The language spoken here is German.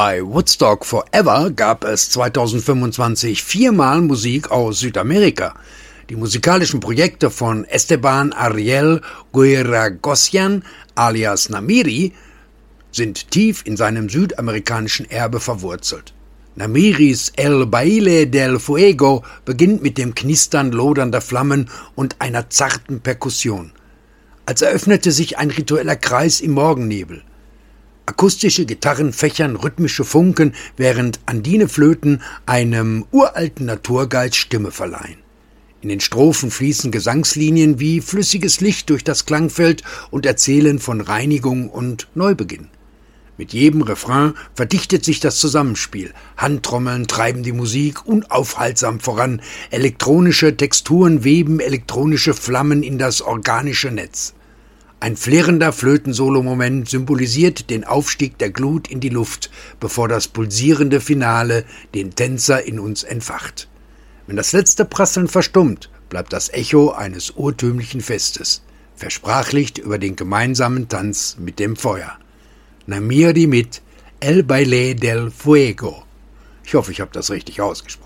Bei Woodstock Forever gab es 2025 viermal Musik aus Südamerika. Die musikalischen Projekte von Esteban Ariel Guiragosian alias Namiri sind tief in seinem südamerikanischen Erbe verwurzelt. Namiris El Baile del Fuego beginnt mit dem Knistern lodernder Flammen und einer zarten Perkussion. Als eröffnete sich ein ritueller Kreis im Morgennebel. Akustische Gitarren fächern rhythmische Funken, während Andineflöten einem uralten Naturgeist Stimme verleihen. In den Strophen fließen Gesangslinien wie flüssiges Licht durch das Klangfeld und erzählen von Reinigung und Neubeginn. Mit jedem Refrain verdichtet sich das Zusammenspiel. Handtrommeln treiben die Musik unaufhaltsam voran. Elektronische Texturen weben elektronische Flammen in das organische Netz. Ein flirrender Flötensolo-Moment symbolisiert den Aufstieg der Glut in die Luft, bevor das pulsierende Finale den Tänzer in uns entfacht. Wenn das letzte Prasseln verstummt, bleibt das Echo eines urtümlichen Festes, versprachlicht über den gemeinsamen Tanz mit dem Feuer. Namiri mit El Baile del Fuego. Ich hoffe, ich habe das richtig ausgesprochen.